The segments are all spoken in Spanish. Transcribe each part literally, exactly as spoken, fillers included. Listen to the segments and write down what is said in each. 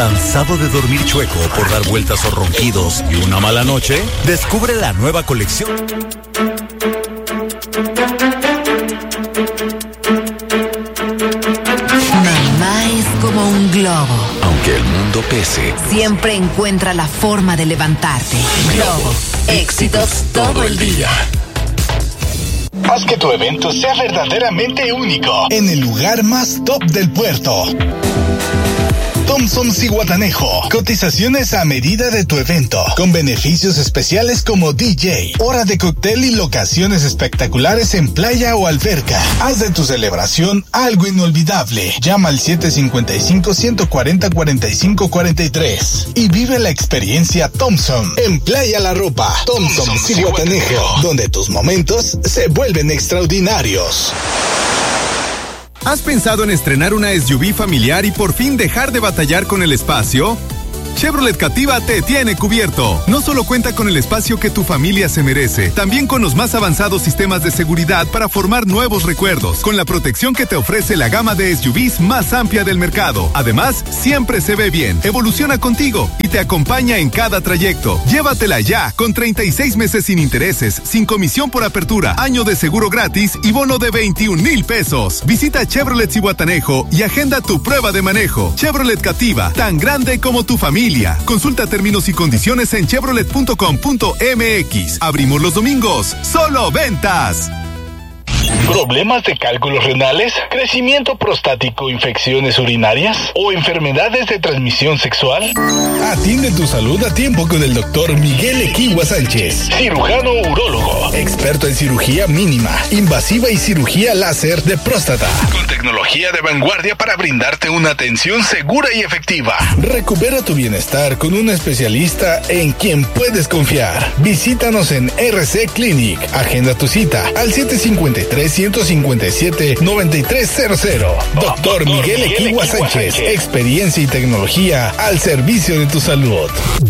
¿Cansado de dormir chueco por dar vueltas o ronquidos y una mala noche? Descubre la nueva colección. Mamá es como un globo. Aunque el mundo pese, siempre encuentra la forma de levantarte. Globo. Éxitos todo el día. Haz que tu evento sea verdaderamente único en el lugar más top del puerto. Thompson Zihuatanejo. Cotizaciones a medida de tu evento, con beneficios especiales como D J, hora de cóctel y locaciones espectaculares en playa o alberca. Haz de tu celebración algo inolvidable. Llama al siete cinco cinco, uno cuatro cero, cuatro cinco cuatro tres y vive la experiencia Thompson en Playa La Ropa. Thompson Zihuatanejo, donde tus momentos se vuelven extraordinarios. ¿Has pensado en estrenar una S U V familiar y por fin dejar de batallar con el espacio? Chevrolet Captiva te tiene cubierto. No solo cuenta con el espacio que tu familia se merece, también con los más avanzados sistemas de seguridad para formar nuevos recuerdos, con la protección que te ofrece la gama de S U Vs más amplia del mercado. Además, siempre se ve bien, evoluciona contigo y te acompaña en cada trayecto. Llévatela ya, con treinta y seis meses sin intereses, sin comisión por apertura, año de seguro gratis y bono de veintiún mil pesos. Visita Chevrolet Zihuatanejo y agenda tu prueba de manejo. Chevrolet Captiva, tan grande como tu familia. Consulta términos y condiciones en chevrolet punto com punto m x. Abrimos los domingos. Solo ventas. ¿Problemas de cálculos renales? ¿Crecimiento prostático, infecciones urinarias? ¿O enfermedades de transmisión sexual? Atiende tu salud a tiempo con el doctor Miguel Equigua Sánchez, cirujano urólogo, experto en cirugía mínima, invasiva y cirugía láser de próstata, con tecnología de vanguardia para brindarte una atención segura y efectiva. Recupera tu bienestar con un especialista en quien puedes confiar. Visítanos en R C Clinic. Agenda tu cita al siete cinco tres, uno cinco siete, nueve tres cero cero. Doctor Miguel Equigua Sánchez. Experiencia y tecnología al servicio de tu salud.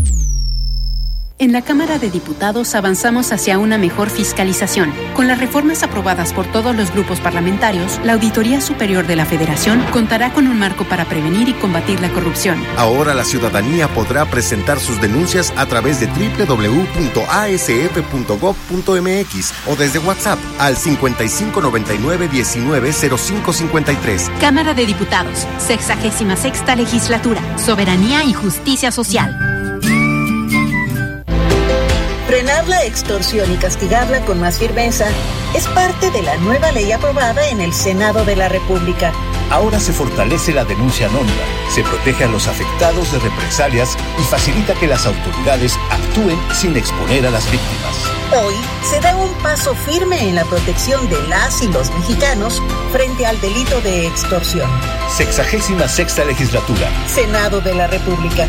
En la Cámara de Diputados avanzamos hacia una mejor fiscalización. Con las reformas aprobadas por todos los grupos parlamentarios, la Auditoría Superior de la Federación contará con un marco para prevenir y combatir la corrupción. Ahora la ciudadanía podrá presentar sus denuncias a través de doble u doble u doble u punto a s f punto gob punto m x o desde WhatsApp al cincuenta y cinco noventa y nueve diecinueve cero cinco cincuenta y tres. Cámara de Diputados, sexagésima sexta Legislatura, Soberanía y Justicia Social. Frenar la extorsión y castigarla con más firmeza es parte de la nueva ley aprobada en el Senado de la República. Ahora se fortalece la denuncia anónima, se protege a los afectados de represalias y facilita que las autoridades actúen sin exponer a las víctimas. Hoy se da un paso firme en la protección de las y los mexicanos frente al delito de extorsión. Sexagésima sexta Legislatura. Senado de la República.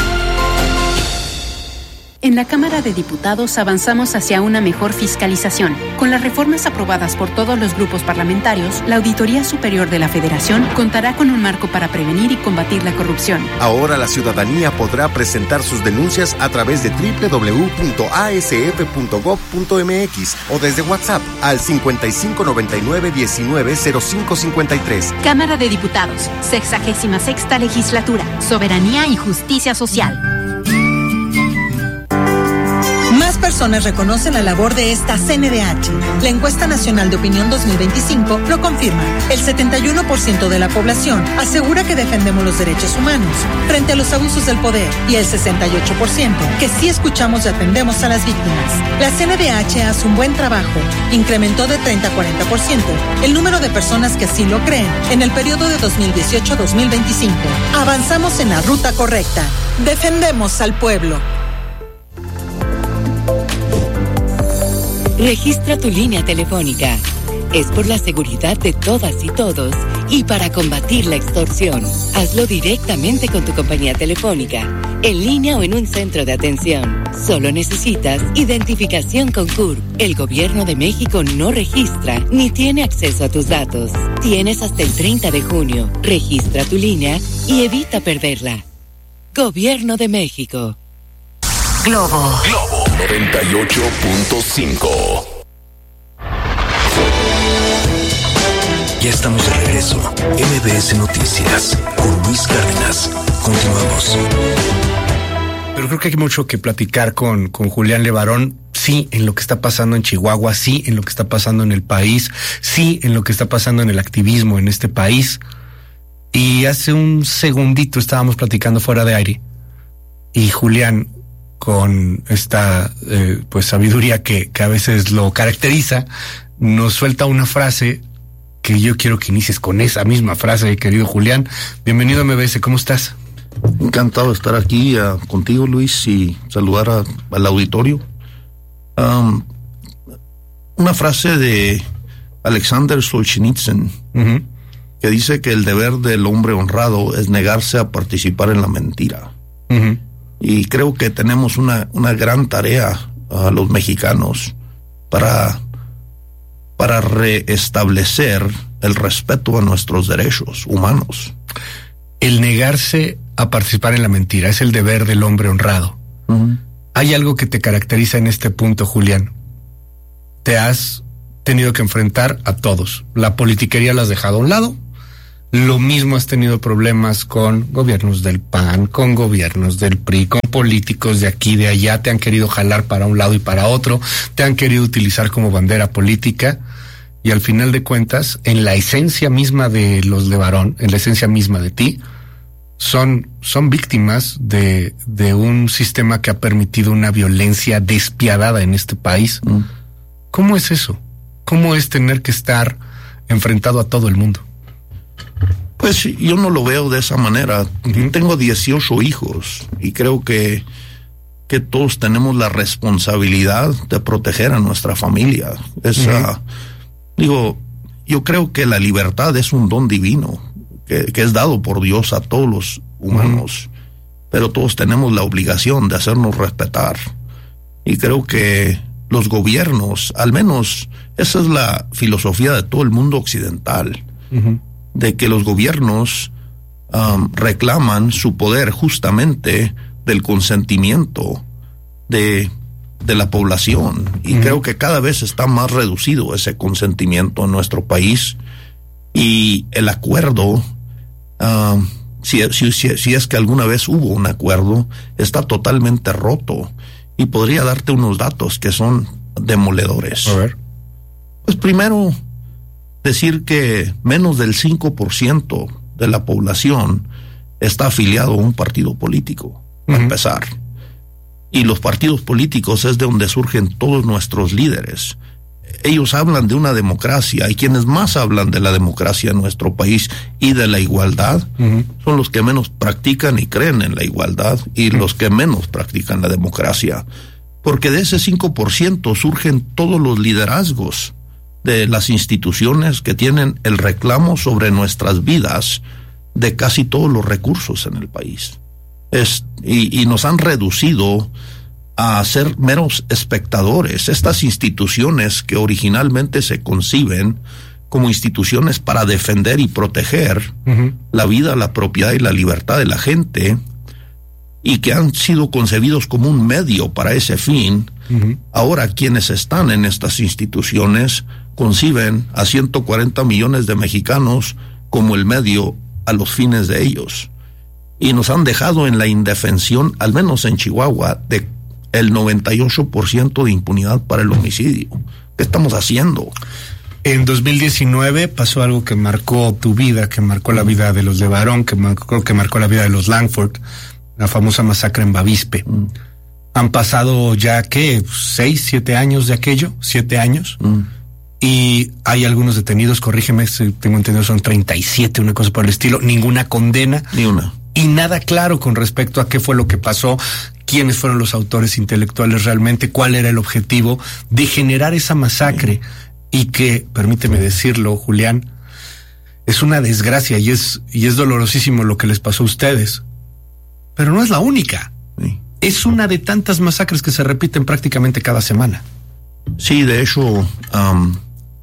En la Cámara de Diputados avanzamos hacia una mejor fiscalización. Con las reformas aprobadas por todos los grupos parlamentarios, la Auditoría Superior de la Federación contará con un marco para prevenir y combatir la corrupción. Ahora la ciudadanía podrá presentar sus denuncias a través de doble u doble u doble u punto a s f punto gob punto m x o desde WhatsApp al cincuenta y cinco noventa y nueve diecinueve cero cinco cincuenta y tres. Cámara de Diputados, sexagésima sexta Legislatura, Soberanía y Justicia Social. Más personas reconocen la labor de esta C N D H. La encuesta nacional de opinión dos mil veinticinco lo confirma. El setenta y uno por ciento de la población asegura que defendemos los derechos humanos frente a los abusos del poder y el sesenta y ocho por ciento que sí escuchamos y atendemos a las víctimas. La C N D H hace un buen trabajo. Incrementó de treinta a cuarenta por ciento el número de personas que así lo creen en el periodo de dos mil dieciocho a dos mil veinticinco. Avanzamos en la ruta correcta. Defendemos al pueblo. Registra tu línea telefónica. Es por la seguridad de todas y todos y para combatir la extorsión. Hazlo directamente con tu compañía telefónica, en línea o en un centro de atención. Solo necesitas identificación con C U R. El Gobierno de México no registra ni tiene acceso a tus datos. Tienes hasta el treinta de junio. Registra tu línea y evita perderla. Gobierno de México. Globo. Globo noventa y ocho punto cinco. Ya estamos de regreso. M B S Noticias con Luis Cárdenas. Continuamos. Pero creo que hay mucho que platicar con, con Julián Levarón, sí, en lo que está pasando en Chihuahua, sí, en lo que está pasando en el país, sí, en lo que está pasando en el activismo en este país. Y hace un segundito estábamos platicando fuera de aire y Julián, con esta eh, pues sabiduría que, que a veces lo caracteriza, nos suelta una frase que yo quiero que inicies con esa misma frase, querido Julián. Bienvenido a M B S, ¿cómo estás? Encantado de estar aquí uh, contigo, Luis, y saludar a, al auditorio. Um, una frase de Alexander Solzhenitsyn, uh-huh, que dice que el deber del hombre honrado es negarse a participar en la mentira. Uh-huh. Y creo que tenemos una, una gran tarea a uh, los mexicanos para, para reestablecer el respeto a nuestros derechos humanos. El negarse a participar en la mentira es el deber del hombre honrado. Uh-huh. Hay algo que te caracteriza en este punto, Julián. Te has tenido que enfrentar a todos. La politiquería la has dejado a un lado. Lo mismo has tenido problemas con gobiernos del P A N, con gobiernos del P R I, con políticos de aquí y de allá. Te han querido jalar para un lado y para otro. Te han querido utilizar como bandera política. Y al final de cuentas, en la esencia misma de los Levarón, en la esencia misma de ti, son, son víctimas de, de un sistema que ha permitido una violencia despiadada en este país. Mm. ¿Cómo es eso? ¿Cómo es tener que estar enfrentado a todo el mundo? Pues yo no lo veo de esa manera. Uh-huh. Tengo dieciocho hijos y creo que, que todos tenemos la responsabilidad de proteger a nuestra familia. Esa, uh-huh. Digo, yo creo que la libertad es un don divino que, que es dado por Dios a todos los humanos, uh-huh, pero todos tenemos la obligación de hacernos respetar. Y creo que los gobiernos, al menos esa es la filosofía de todo el mundo occidental, uh-huh, de que los gobiernos um, reclaman su poder justamente del consentimiento de, de la población. Y uh-huh, creo que cada vez está más reducido ese consentimiento en nuestro país. Y el acuerdo, um, si, si, si, si es que alguna vez hubo un acuerdo, está totalmente roto. Y podría darte unos datos que son demoledores. A ver. Pues primero, decir que menos del cinco por ciento de la población está afiliado a un partido político, para uh-huh, empezar. Y los partidos políticos es de donde surgen todos nuestros líderes. Ellos hablan de una democracia, y quienes más hablan de la democracia en nuestro país y de la igualdad, uh-huh, son los que menos practican y creen en la igualdad, y uh-huh, los que menos practican la democracia. Porque de ese cinco por ciento surgen todos los liderazgos de las instituciones que tienen el reclamo sobre nuestras vidas de casi todos los recursos en el país. Es, y, y nos han reducido a ser meros espectadores. Estas instituciones que originalmente se conciben como instituciones para defender y proteger uh-huh, la vida, la propiedad y la libertad de la gente, y que han sido concebidos como un medio para ese fin, uh-huh, ahora quienes están en estas instituciones conciben a ciento cuarenta millones de mexicanos como el medio a los fines de ellos. Y nos han dejado en la indefensión, al menos en Chihuahua, de el noventa y ocho por ciento de impunidad para el homicidio. ¿Qué estamos haciendo? En dos mil diecinueve pasó algo que marcó tu vida, que marcó la vida de los Levarón, que marcó, que marcó la vida de los Langford, la famosa masacre en Bavispe. Mm. Han pasado ya, ¿qué? ¿Seis, siete años de aquello? ¿Siete años? Mm. Y hay algunos detenidos, corrígeme, si tengo entendido son treinta y siete, una cosa por el estilo, ninguna condena. Ni una. Y nada claro con respecto a qué fue lo que pasó, quiénes fueron los autores intelectuales realmente, cuál era el objetivo de generar esa masacre. Sí. Y que, permíteme decirlo, Julián, es una desgracia y es, y es dolorosísimo lo que les pasó a ustedes. Pero no es la única. Sí. Es una de tantas masacres que se repiten prácticamente cada semana. Sí, de hecho, um,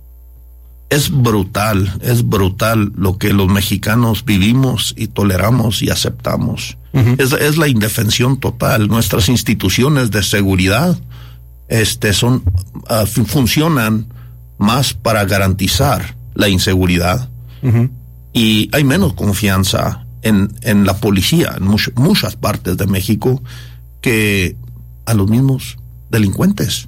es brutal, es brutal lo que los mexicanos vivimos y toleramos y aceptamos. Uh-huh. Es, es la indefensión total. Nuestras instituciones de seguridad este, son, uh, funcionan más para garantizar la inseguridad. Uh-huh. Y hay menos confianza en, en la policía, en much, muchas partes de México, que a los mismos delincuentes.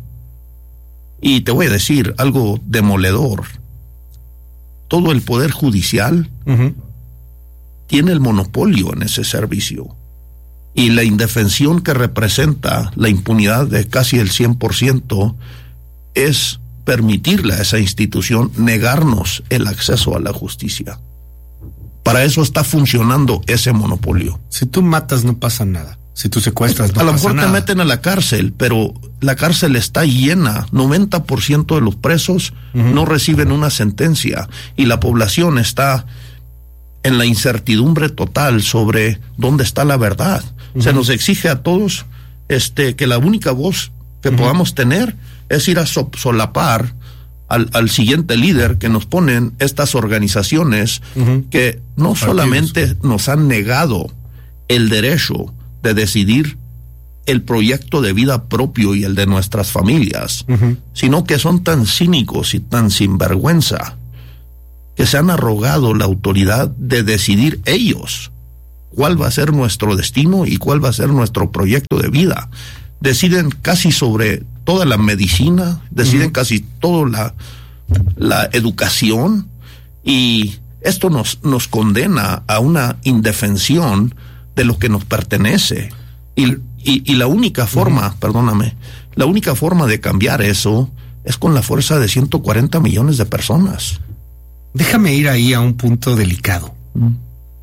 Y te voy a decir algo demoledor. Todo el Poder Judicial uh-huh. tiene el monopolio en ese servicio. Y la indefensión que representa la impunidad de casi el cien por ciento es permitirle a esa institución negarnos el acceso a la justicia. Para eso está funcionando ese monopolio. Si tú matas no pasa nada. Si tú secuestras no a lo pasa mejor nada. Te meten a la cárcel, pero la cárcel está llena. noventa por ciento de los presos uh-huh. no reciben una sentencia y la población está en la incertidumbre total sobre dónde está la verdad. Uh-huh. Se nos exige a todos este que la única voz que uh-huh. podamos tener es ir a so- solapar al, al siguiente líder que nos ponen estas organizaciones uh-huh. que no Partidos. solamente nos han negado el derecho de decidir el proyecto de vida propio y el de nuestras familias, uh-huh. sino que son tan cínicos y tan sinvergüenza que se han arrogado la autoridad de decidir ellos cuál va a ser nuestro destino y cuál va a ser nuestro proyecto de vida. Deciden casi sobre toda la medicina, deciden uh-huh. casi toda la, la educación, y esto nos, nos condena a una indefensión de lo que nos pertenece. Y, y, y la única forma, uh-huh. perdóname, la única forma de cambiar eso es con la fuerza de ciento cuarenta millones de personas. Déjame ir ahí a un punto delicado. Uh-huh.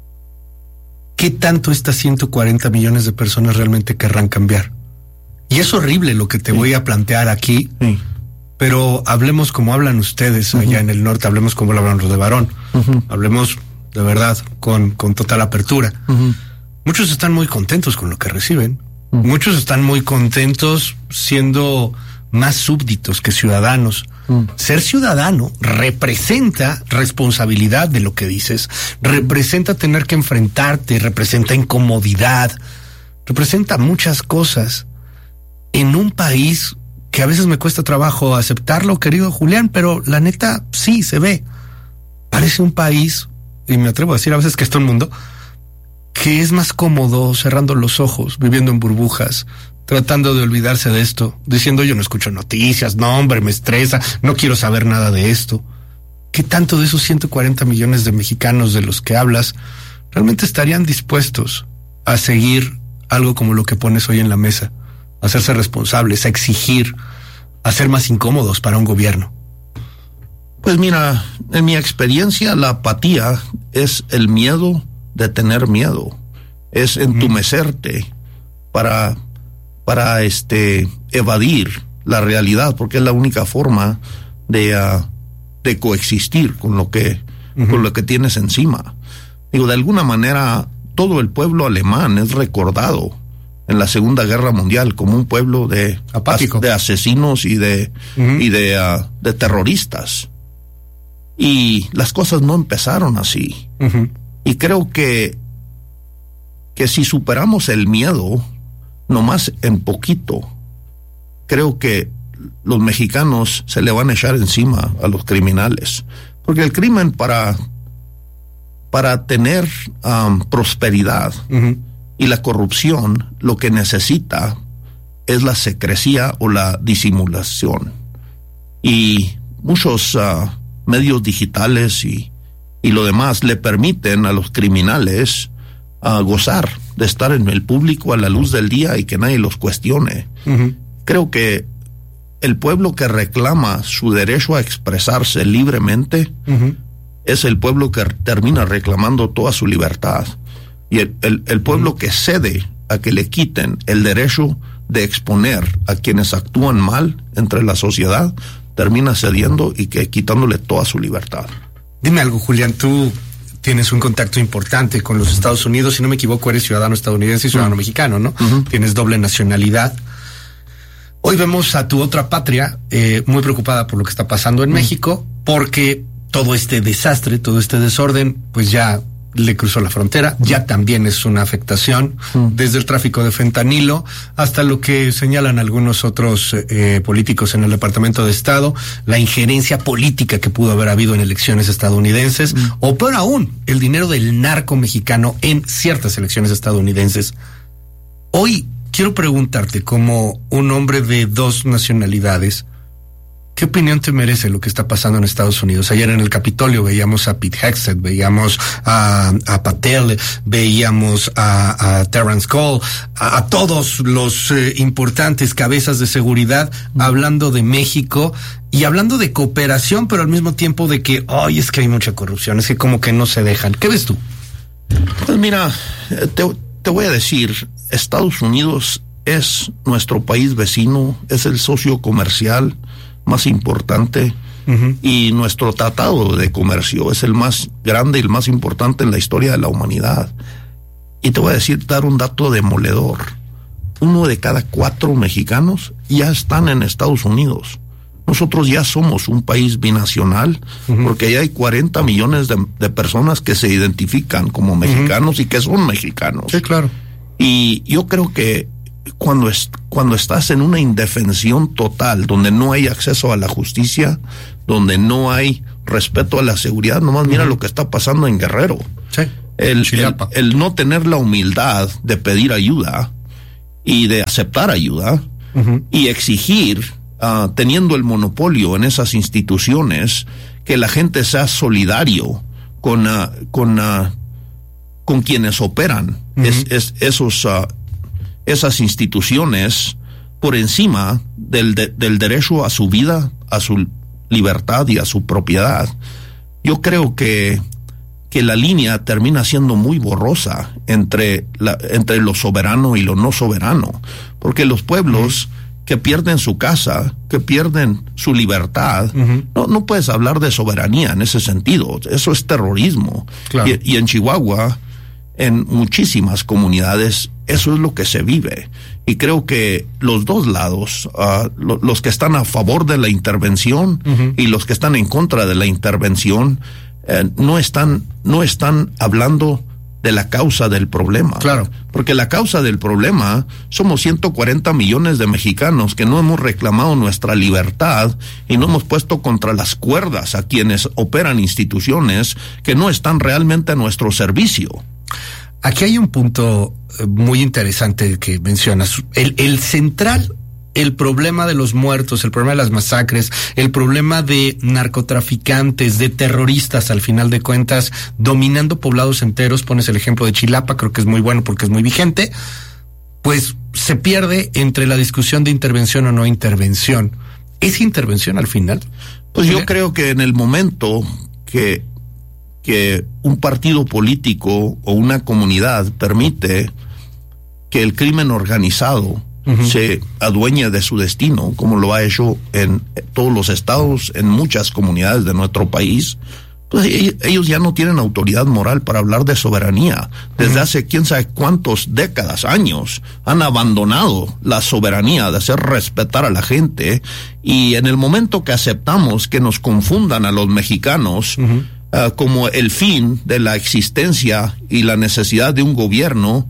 ¿Qué tanto estas ciento cuarenta millones de personas realmente querrán cambiar? Y es horrible lo que te sí. voy a plantear aquí, sí. pero hablemos como hablan ustedes uh-huh. allá en el norte, hablemos como lo hablan los de Varón, uh-huh. hablemos de verdad con, con total apertura. Uh-huh. Muchos están muy contentos con lo que reciben. Uh-huh. Muchos están muy contentos siendo más súbditos que ciudadanos. Uh-huh. Ser ciudadano representa responsabilidad de lo que dices, representa tener que enfrentarte, representa incomodidad, representa muchas cosas en un país que a veces me cuesta trabajo aceptarlo, querido Julián, pero la neta sí se ve. Parece un país, y me atrevo a decir a veces que es todo el mundo, que es más cómodo cerrando los ojos, viviendo en burbujas, tratando de olvidarse de esto, diciendo yo no escucho noticias, no hombre, me estresa, no quiero saber nada de esto. ¿Qué tanto de esos ciento cuarenta millones de mexicanos de los que hablas realmente estarían dispuestos a seguir algo como lo que pones hoy en la mesa? A hacerse responsables, a exigir, a ser más incómodos para un gobierno. Pues mira, en mi experiencia la apatía es el miedo de tener miedo, es entumecerte mm. para, para este evadir la realidad, porque es la única forma de, uh, de coexistir con lo que, uh-huh. con lo que tienes encima. Digo, de alguna manera todo el pueblo alemán es recordado en la Segunda Guerra Mundial como un pueblo de, de asesinos y de, uh-huh. y de, uh, de terroristas. Y las cosas no empezaron así. Uh-huh. Y creo que, que si superamos el miedo, nomás en poquito, creo que los mexicanos se le van a echar encima a los criminales. Porque el crimen para, para tener um, prosperidad, uh-huh. y la corrupción lo que necesita es la secrecía o la disimulación. Y muchos uh, medios digitales y, y lo demás le permiten a los criminales uh, gozar de estar en el público a la luz del día y que nadie los cuestione. Uh-huh. Creo que el pueblo que reclama su derecho a expresarse libremente uh-huh. es el pueblo que termina reclamando toda su libertad. Y el, el, el pueblo que cede a que le quiten el derecho de exponer a quienes actúan mal entre la sociedad, termina cediendo y que quitándole toda su libertad. Dime algo, Julián, tú tienes un contacto importante con los Estados Unidos, si no me equivoco, eres ciudadano estadounidense y ciudadano uh-huh. mexicano, ¿no? Uh-huh. Tienes doble nacionalidad. Hoy vemos a tu otra patria eh, muy preocupada por lo que está pasando en uh-huh. México, porque todo este desastre, todo este desorden, pues ya le cruzó la frontera, ya también es una afectación, desde el tráfico de fentanilo hasta lo que señalan algunos otros eh, políticos en el Departamento de Estado, la injerencia política que pudo haber habido en elecciones estadounidenses, mm. o peor aún, el dinero del narco mexicano en ciertas elecciones estadounidenses. Hoy quiero preguntarte, como un hombre de dos nacionalidades, ¿qué opinión te merece lo que está pasando en Estados Unidos? Ayer en el Capitolio veíamos a Pete Hegseth, veíamos a, a Patel, veíamos a, a Terrence Cole, a, a todos los eh, importantes cabezas de seguridad hablando de México y hablando de cooperación, pero al mismo tiempo de que, ay, es que hay mucha corrupción, es que como que no se dejan. ¿Qué ves tú? Pues mira, te, te voy a decir, Estados Unidos es nuestro país vecino, es el socio comercial más importante, uh-huh. y nuestro tratado de comercio es el más grande y el más importante en la historia de la humanidad. Y te voy a decir, dar un dato demoledor: uno de cada cuatro mexicanos ya están en Estados Unidos. Nosotros ya somos un país binacional, uh-huh. porque ya hay cuarenta millones de, de personas que se identifican como mexicanos, uh-huh. y que son mexicanos. Sí, claro. Y yo creo que Cuando, es, cuando estás en una indefensión total, donde no hay acceso a la justicia, donde no hay respeto a la seguridad, nomás mira uh-huh. lo que está pasando en Guerrero. Sí. El, el, el no tener la humildad de pedir ayuda y de aceptar ayuda, uh-huh. y exigir, uh, teniendo el monopolio en esas instituciones, que la gente sea solidario con, uh, con, uh, con quienes operan uh-huh. es, es, esos... Uh, esas instituciones por encima del, de, del derecho a su vida, a su libertad y a su propiedad. Yo creo que, que la línea termina siendo muy borrosa entre, la, entre lo soberano y lo no soberano, porque los pueblos uh-huh. que pierden su casa, que pierden su libertad, uh-huh. no, no puedes hablar de soberanía en ese sentido, eso es terrorismo. Claro. Y, y en Chihuahua, en muchísimas comunidades, eso es lo que se vive. Y creo que los dos lados, uh, lo, los que están a favor de la intervención uh-huh. y los que están en contra de la intervención, eh, no están, no están hablando de la causa del problema. Claro. Porque la causa del problema somos ciento cuarenta millones de mexicanos que no hemos reclamado nuestra libertad y no hemos puesto contra las cuerdas a quienes operan instituciones que no están realmente a nuestro servicio. Aquí hay un punto muy interesante que mencionas. El, el central, el problema de los muertos, el problema de las masacres, el problema de narcotraficantes, de terroristas, al final de cuentas, dominando poblados enteros. Pones el ejemplo de Chilapa, creo que es muy bueno porque es muy vigente. Pues se pierde entre la discusión de intervención o no intervención. ¿Es intervención al final? Pues yo creo que en el momento que que un partido político o una comunidad permite que el crimen organizado uh-huh. se adueñe de su destino, como lo ha hecho en todos los estados, en muchas comunidades de nuestro país, pues ellos ya no tienen autoridad moral para hablar de soberanía. Desde uh-huh. hace quién sabe cuántos décadas, años, han abandonado la soberanía de hacer respetar a la gente, y en el momento que aceptamos que nos confundan a los mexicanos uh-huh. Uh, como el fin de la existencia y la necesidad de un gobierno,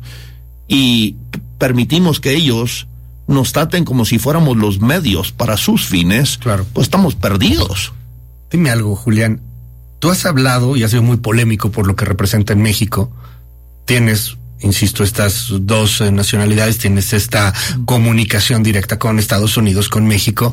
y p- permitimos que ellos nos traten como si fuéramos los medios para sus fines, claro. pues estamos perdidos. Dime algo, Julián. Tú has hablado y has sido muy polémico por lo que representa en México. Tienes, insisto, estas dos eh, nacionalidades, tienes esta comunicación directa con Estados Unidos, con México,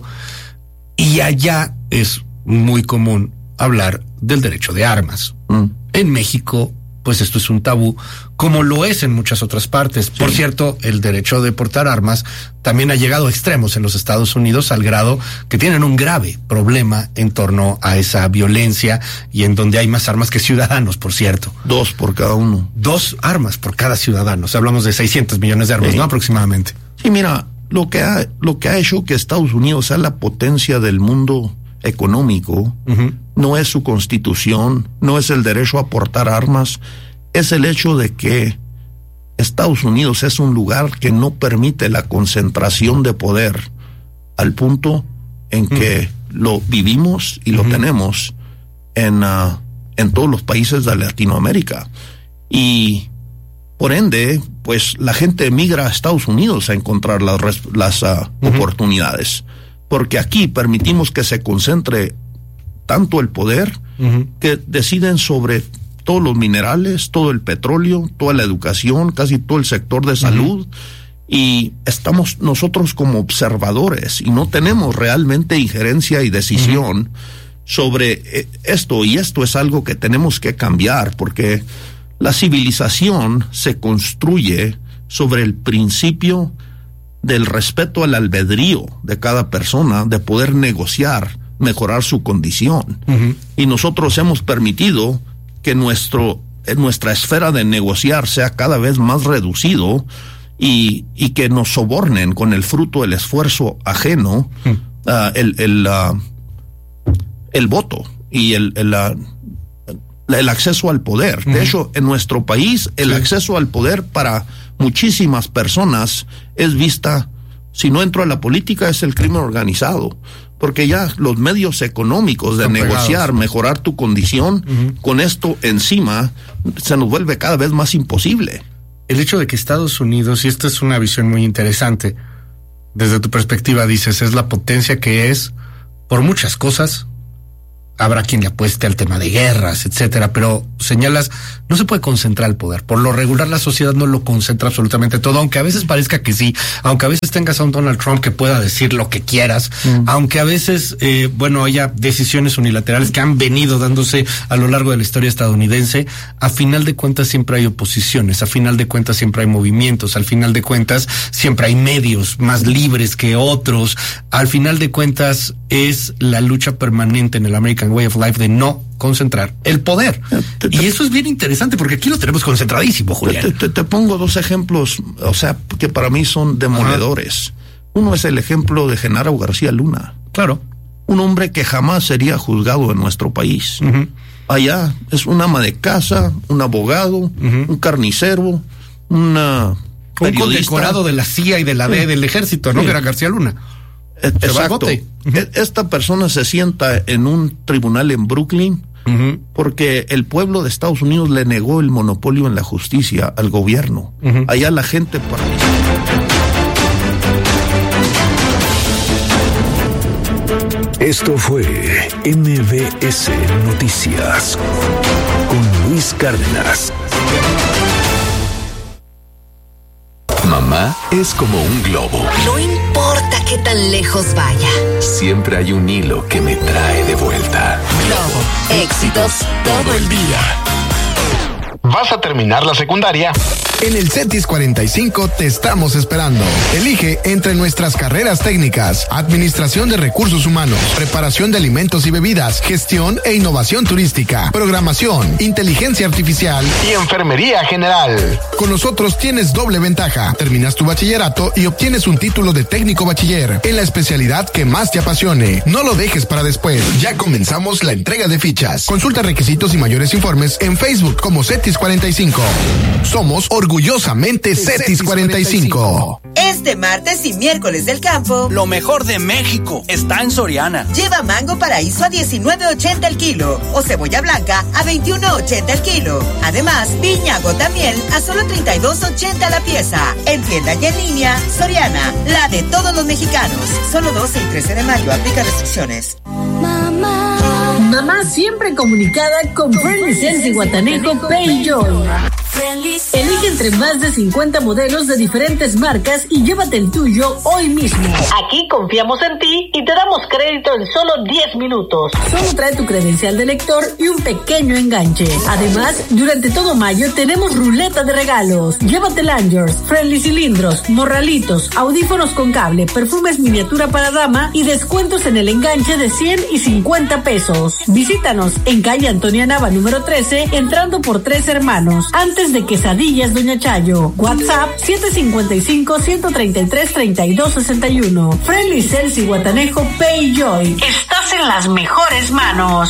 y allá es muy común hablar del derecho de armas. Mm. En México, pues esto es un tabú, como lo es en muchas otras partes. Sí. Por cierto, el derecho de portar armas también ha llegado a extremos en los Estados Unidos, al grado que tienen un grave problema en torno a esa violencia, y en donde hay más armas que ciudadanos, por cierto. Dos por cada uno. Dos armas por cada ciudadano. O sea, hablamos de seiscientos millones de armas, sí. ¿no? Aproximadamente. Sí, mira, lo que ha, lo que ha hecho que Estados Unidos sea la potencia del mundo económico, uh-huh. no es su constitución, no es el derecho a portar armas, es el hecho de que Estados Unidos es un lugar que no permite la concentración de poder al punto en que uh-huh. lo vivimos y uh-huh. lo tenemos en, uh, en todos los países de Latinoamérica. y por ende, pues la gente migra a Estados Unidos a encontrar las, las uh, uh-huh. oportunidades, porque aquí permitimos que se concentre tanto el poder uh-huh. que deciden sobre todos los minerales, todo el petróleo, toda la educación, casi todo el sector de salud, uh-huh. y estamos nosotros como observadores y no tenemos realmente injerencia y decisión uh-huh. sobre esto, y esto es algo que tenemos que cambiar, porque la civilización se construye sobre el principio del respeto al albedrío de cada persona, de poder negociar, mejorar su condición. Uh-huh. Y nosotros hemos permitido que nuestro, nuestra esfera de negociar sea cada vez más reducido y, y que nos sobornen con el fruto del esfuerzo ajeno, uh-huh. uh, el, el, uh, el voto y el, el, uh, el acceso al poder. Uh-huh. De hecho, en nuestro país, el sí. acceso al poder para muchísimas personas es vista, si no entro a la política, es el crimen organizado, porque ya los medios económicos de Están negociar, pegados. mejorar tu condición, uh-huh. con esto encima, se nos vuelve cada vez más imposible. El hecho de que Estados Unidos, y esta es una visión muy interesante, desde tu perspectiva dices, es la potencia que es por muchas cosas. Habrá quien le apueste al tema de guerras, etcétera, pero señalas, no se puede concentrar el poder. Por lo regular, la sociedad no lo concentra absolutamente todo, aunque a veces parezca que sí, aunque a veces tengas a un Donald Trump que pueda decir lo que quieras, mm. aunque a veces, eh, bueno, haya decisiones unilaterales que han venido dándose a lo largo de la historia estadounidense, a final de cuentas siempre hay oposiciones, a final de cuentas siempre hay movimientos, al final de cuentas siempre hay medios más libres que otros, al final de cuentas es la lucha permanente en el American Way of Life de no concentrar el poder. Te, te, y eso es bien interesante porque aquí lo tenemos concentradísimo, Julián. Te, te, te pongo dos ejemplos, o sea, que para mí son demoledores. Ajá. Uno es el ejemplo de Genaro García Luna. Claro. Un hombre que jamás sería juzgado en nuestro país. Uh-huh. Allá es un ama de casa, un abogado, uh-huh. un carnicero, una un condecorado de la C I A y de la D sí. del ejército, ¿no? Sí. Que era García Luna. Exacto. Uh-huh. Esta persona se sienta en un tribunal en Brooklyn uh-huh. porque el pueblo de Estados Unidos le negó el monopolio en la justicia al gobierno. Uh-huh. Allá la gente participa. Esto fue M B S Noticias con Luis Cárdenas. Mamá es como un globo. No importa qué tan lejos vaya. Siempre hay un hilo que me trae de vuelta. Globo, éxitos todo el día. ¿Vas a terminar la secundaria? En el CETIS cuarenta y cinco te estamos esperando. Elige entre nuestras carreras técnicas: Administración de Recursos Humanos, Preparación de Alimentos y Bebidas, Gestión e Innovación Turística, Programación, Inteligencia Artificial y Enfermería General. Con nosotros tienes doble ventaja. Terminas tu bachillerato y obtienes un título de técnico bachiller en la especialidad que más te apasione. No lo dejes para después. Ya comenzamos la entrega de fichas. Consulta requisitos y mayores informes en Facebook como CETIS cuarenta y cinco. Somos orgullosamente CETIS cuarenta y cinco. Este martes y miércoles del campo, lo mejor de México está en Soriana. Lleva mango paraíso a diecinueve ochenta el kilo o cebolla blanca a veintiuno ochenta el kilo. Además, piña gota miel a solo treinta y dos ochenta la pieza. En tienda y en línea, Soriana, la de todos los mexicanos. Solo doce y trece de mayo, aplica restricciones. Mamá. Mamá siempre comunicada con Friendly Sense y Guatanejo Pay Joy. Elige entre más de cincuenta modelos de diferentes marcas y llévate el tuyo hoy mismo. Aquí confiamos en ti y te damos crédito en solo diez minutos. Solo trae tu credencial de lector y un pequeño enganche. Además, durante todo mayo tenemos ruleta de regalos. Llévate lanyards, friendly cilindros, morralitos, audífonos con cable, perfumes miniatura para dama y descuentos en el enganche de cien y cincuenta pesos. Visítanos en calle Antonia Nava número trece, entrando por Tres Hermanos, antes de Quesadillas Doña Chayo. WhatsApp siete cinco cinco, uno tres tres, tres dos seis uno. Friendly Cells y Guatanejo Pay Joy. Estás en las mejores manos.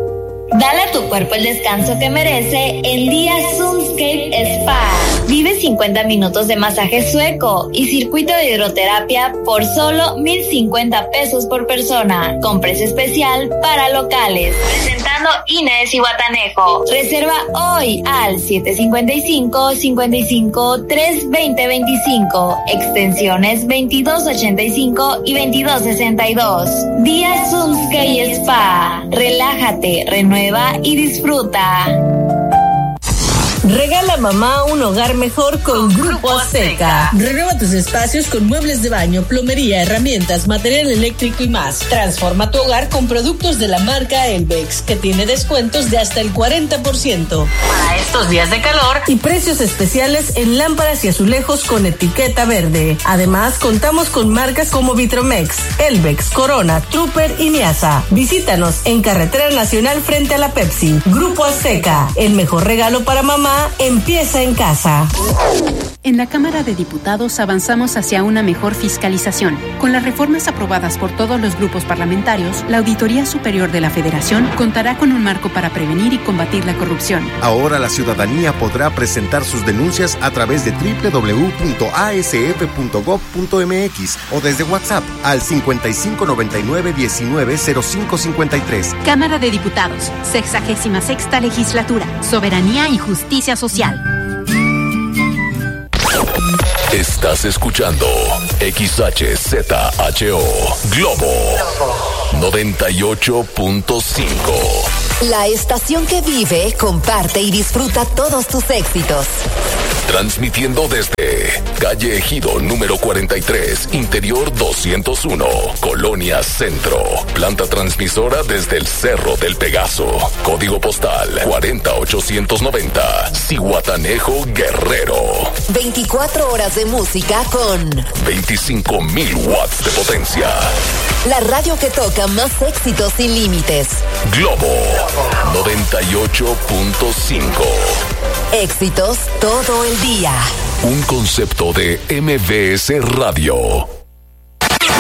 Dale a tu cuerpo el descanso que merece en Día Zoomscape Spa. Vive sin cincuenta minutos de masaje sueco y circuito de hidroterapia por solo mil cincuenta pesos por persona, con precio especial para locales. Presentando I N E de Zihuatanejo. Reserva hoy al siete cinco cinco, cinco cinco, tres dos cero dos cinco, extensiones veintidós ochenta y cinco y veintidós sesenta y dos. Día Sumska y Spa. Relájate, renueva y disfruta. Regala a mamá un hogar mejor con Grupo Azteca. Renueva tus espacios con muebles de baño, plomería, herramientas, material eléctrico y más. Transforma tu hogar con productos de la marca Elbex, que tiene descuentos de hasta el cuarenta por ciento. Para estos días de calor y precios especiales en lámparas y azulejos con etiqueta verde. Además, contamos con marcas como Vitromex, Elbex, Corona, Trooper y Miasa. Visítanos en Carretera Nacional frente a la Pepsi. Grupo Azteca, el mejor regalo para mamá empieza en casa. En la Cámara de Diputados avanzamos hacia una mejor fiscalización. Con las reformas aprobadas por todos los grupos parlamentarios, la Auditoría Superior de la Federación contará con un marco para prevenir y combatir la corrupción. Ahora la ciudadanía podrá presentar sus denuncias a través de doble u doble u doble u punto a s f punto gob punto m x o desde WhatsApp al cincuenta y cinco noventa y nueve diecinueve cero cinco cincuenta y tres. Cámara de Diputados, sexagésima sexta legislatura, soberanía y justicia social. Estás escuchando X H Z H O Globo noventa y ocho punto cinco. La estación que vive, comparte y disfruta todos tus éxitos. Transmitiendo desde calle Ejido número cuarenta y tres, interior doscientos uno, Colonia Centro. Planta transmisora desde el Cerro del Pegaso. Código postal cuarenta ochocientos noventa, Zihuatanejo, Guerrero. veinticuatro horas de música con veinticinco mil watts de potencia. La radio que toca más éxitos sin límites. Globo noventa y ocho punto cinco. Éxitos todo el día. Un concepto de M V S Radio.